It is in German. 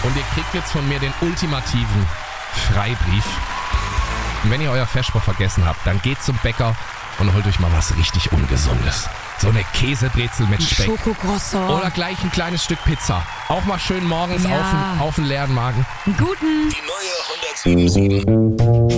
Und ihr kriegt jetzt von mir den ultimativen Freibrief. Und wenn ihr euer Vesper vergessen habt, dann geht zum Bäcker und holt euch mal was richtig Ungesundes. So eine Käsebrezel mit Speck. Schokocroissant. Oder gleich ein kleines Stück Pizza. Auch mal schön morgens Ja. auf den leeren Magen. Einen guten. Die neue 107.7.